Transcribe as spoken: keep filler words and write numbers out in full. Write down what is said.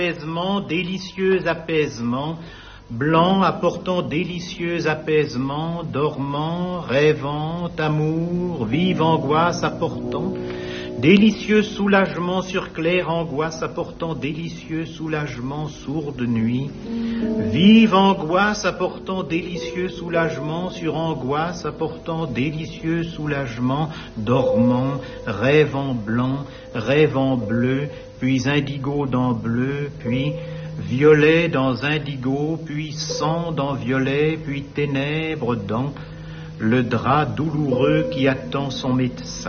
Apaisement, délicieux apaisement, blanc apportant délicieux apaisement, dormant, rêvant, amour, vive angoisse apportant, délicieux soulagement sur claire angoisse apportant délicieux soulagement, sourde nuit, vive angoisse apportant délicieux soulagement sur angoisse apportant délicieux soulagement, dormant, rêvant blanc, rêvant bleu, puis indigo dans bleu, puis violet dans indigo, puis sang dans violet, puis ténèbres dans le drap douloureux qui attend son médecin.